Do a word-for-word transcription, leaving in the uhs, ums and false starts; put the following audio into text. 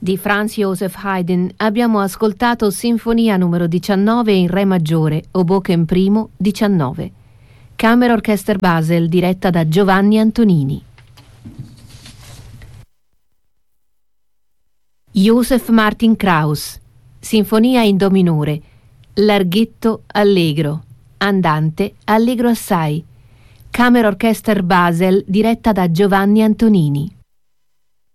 Di Franz Joseph Haydn abbiamo ascoltato Sinfonia numero diciannove in Re maggiore, Hoboken primo, diciannove. Kammerorchester Basel diretta da Giovanni Antonini. Joseph Martin Krauss, Sinfonia in Do minore, Larghetto allegro, Andante allegro assai. Kammerorchester Basel diretta da Giovanni Antonini.